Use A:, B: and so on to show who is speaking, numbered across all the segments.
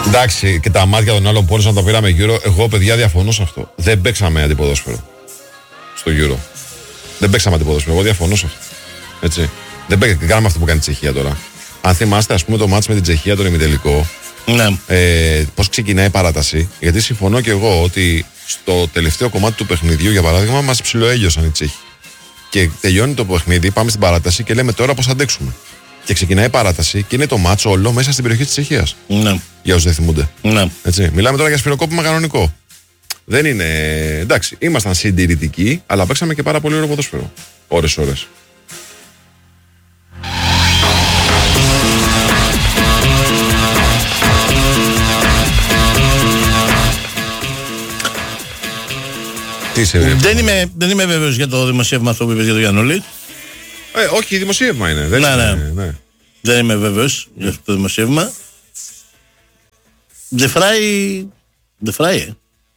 A: Εντάξει, και τα μάτια των άλλων πόνους να τα πήραμε Euro. Εγώ, παιδιά, διαφωνώ σε αυτό. Δεν παίξαμε αντιποδόσφαιρο στο Euro. Δεν παίξαμε αντιποδόσφαιρο. Εγώ διαφωνώ σε αυτό. Έτσι. Δεν κάναμε αυτό που κάνει η Τσεχία τώρα. Αν θυμάστε, ας πούμε, το μάτς με την Τσεχία, τον ημιτελικό.
B: Ναι.
A: Πώς ξεκινάει η παράταση. Γιατί συμφωνώ και εγώ ότι στο τελευταίο κομμάτι του παιχνιδιού, για παράδειγμα, μας ψιλοέλειωσαν οι Τσέχοι. Και τελειώνει το παιχνίδι, πάμε στην παράταση και λέμε τώρα πώς αντέξουμε. Και ξεκινάει η παράταση και είναι το μάτσο όλο μέσα στην περιοχή της Τσεχίας.
B: Ναι.
A: Για όσους δεν θυμούνται.
B: Ναι.
A: Έτσι. Μιλάμε τώρα για σφυροκόπημα κανονικό. Δεν είναι. Εντάξει, ήμασταν συντηρητικοί, αλλά παίξαμε και πάρα πολύ ωραίο ποδόσφαιρο. Ώρες.
B: Δεν είμαι βέβαιος για το δημοσίευμα αυτό που είπες για τον Γιαννούλη.
A: Όχι, δημοσίευμα είναι. Δεν
B: ναι. Δεν είμαι βέβαιος για αυτό το δημοσίευμα. Δεν φράει.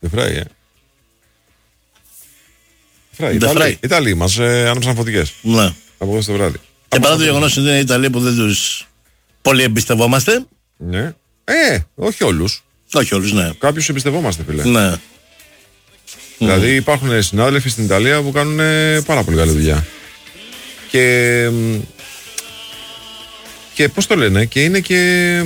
A: Οι Ιταλοί μας άνοιξαν φωτικές.
B: Ναι.
A: Από εδώ στο βράδυ.
B: Και παρά το γεγονός ότι είναι οι Ιταλοί που δεν τους πολύ εμπιστευόμαστε.
A: Ναι. Όχι όλους.
B: Όχι όλους, ναι.
A: Κάποιους εμπιστευόμαστε, φίλε.
B: Ναι.
A: Δηλαδή υπάρχουν συνάδελφοι στην Ιταλία που κάνουν πάρα πολύ καλή δουλειά. Και πώς το λένε, και είναι και.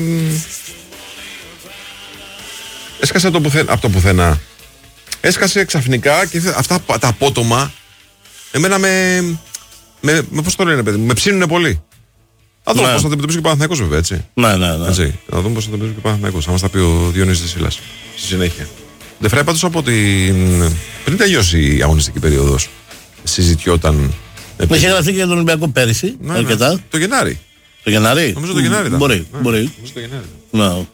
A: Έσκασε από το πουθενά. Έσκασε ξαφνικά και αυτά τα απότομα. Εμένα πώς το λένε, παιδί μου, με ψήνουνε πολύ. Θα δούμε πώς θα αντιμετωπίσει και ο Παναθηναϊκός, βέβαια, έτσι.
B: Ναι.
A: Έτσι. Θα δούμε πώς θα αντιμετωπίσει και ο Παναθηναϊκός. Θα μας τα πει ο Διονύσης Δεσίλας στη συνέχεια. Δεν φράει πάντως από πριν τελειώσει η αγωνιστική περίοδος. Συζητιόταν.
B: Είχε γραφτεί και για τον Ολυμπιακό πέρυσι. Αρκετά.
A: Το Γενάρη.
B: Το Γενάρη.
A: Νομίζω το Γενάρη ήταν.
B: Μπορεί.
A: Νομίζω το Γενάρη.
B: Ναι.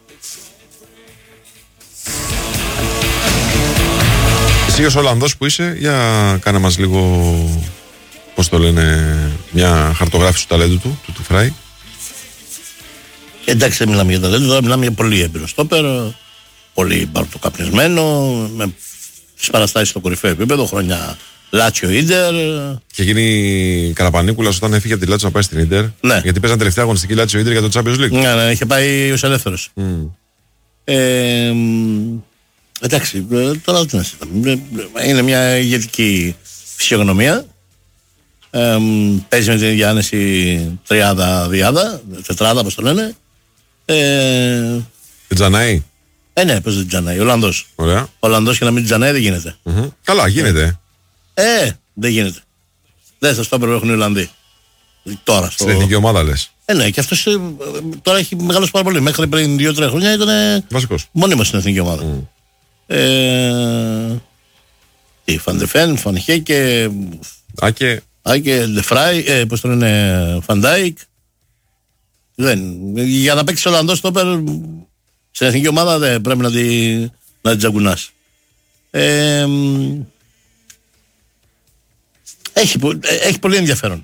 A: Εσύ ως Ολλανδός που είσαι, για κάνε μας λίγο, πώς το λένε, μια χαρτογράφηση του ταλέντου του Φράι.
B: Εντάξει, δεν μιλάμε για ταλέντο, τώρα μιλάμε για πολύ έμπειρο στόπερ, πολύ μπαρτοκαπνισμένο, με τις παραστάσεις στο κορυφαίο επίπεδο, χρόνια Λάτσιο Ίντερ.
A: Και γίνει Καραπανίκουλας όταν έφυγε από τη Λάτσιο να πάει στην Ίντερ.
B: Ναι.
A: Γιατί παίζαν τελευταία αγωνιστική Λάτσιο Ίντερ για το Champions League.
B: Ναι, είχε πάει ως ελεύθερος. Εντάξει, τώρα τι να συζητάμε. Είναι μια ηγετική φυσιογνωμία. Παίζει με την ίδια άνεση τριάδα-διάδα, τετράδα, πώς το λένε.
A: Τζανάη.
B: Ναι, παίζει την Τζανάη, Ολλανδός.
A: Ωραία.
B: Ολλανδός και να μην την Τζανάη δεν γίνεται.
A: Καλά, γίνεται.
B: Δεν γίνεται. Δεν σας το έπρεπε έχουν οι Ολλανδοί. Τώρα
A: στην εθνική ομάδα λες.
B: Ναι, και αυτός τώρα έχει μεγάλος πάρα πολύ. Μέχρι πριν 2-3 χρόνια ήταν
A: βασικός.
B: Μόνιμος στην εθνική ομάδα. Φαντεφέν, Φανχέ και Άκε, Ντεφράι, πώς το λένε, Φαντάικ. Για να παίξει Ολλανδός στόπερ στην εθνική ομάδα δεν πρέπει να την τζαγκουνάς. Έχει πολύ ενδιαφέρον.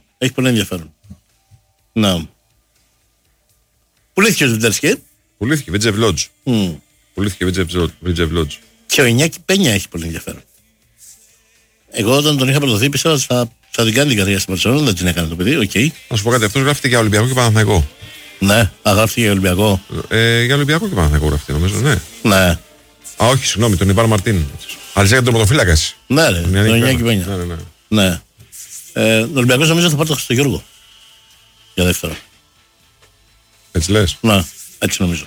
B: Να. Πουλήθηκε ο Ζουντέρσκι.
A: Πουλήθηκε, Βίτζεβ Λότζ. Πουλήθηκε Βίτζεβ Λότζ.
B: Και ο Ινιάκη Πένια έχει πολύ ενδιαφέρον. Εγώ όταν τον είχα προδοθεί πίστευα θα την κάνει την καριέρα στην Μπαρσελόνα, δεν την έκανε το παιδί, οκ.
A: Να σου πω κάτι, αυτός γράφεται για Ολυμπιακό και Παναθηναϊκό.
B: Ναι, γράφεται για Ολυμπιακό.
A: Για Ολυμπιακό και Παναθηναϊκό γράφεται, νομίζω, ναι.
B: Ναι.
A: Όχι, συγγνώμη, τον Ιβάν Μαρτίν. Αλήθεια για τον πρωτοφύλακα εσύ.
B: Ναι, ρε, τον Ινιάκη Πένια. Ναι. Ο Ολυμπιακός νομίζω θα πάρει το Χριστογιώργο. Για δεύτερο.
A: Έτσι λες.
B: Ναι, έτσι νομίζω.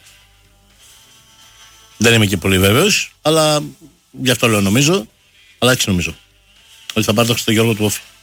B: Δεν είμαι και πολύ βέβαιος, αλλά γι' αυτό λέω νομίζω, αλλά έτσι νομίζω. Ότι θα πάρει το Χριστογιώργο του Όφη.